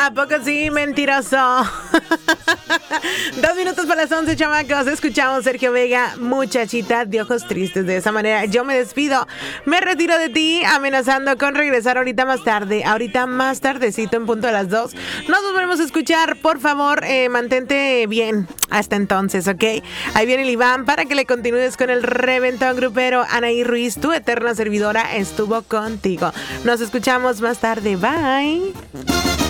¿A poco sí, mentiroso? 2 minutos para las 11, chamacos. Escuchamos Sergio Vega, Muchachita de ojos tristes. De esa manera yo me despido. Me retiro de ti, amenazando con regresar ahorita más tarde. Ahorita más tardecito, en punto de las 2. Nos volveremos a escuchar. Por favor, mantente bien hasta entonces, ¿ok? Ahí viene el Iván para que le continúes con el reventón grupero. Anaí Ruiz, tu eterna servidora, estuvo contigo. Nos escuchamos más tarde. Bye.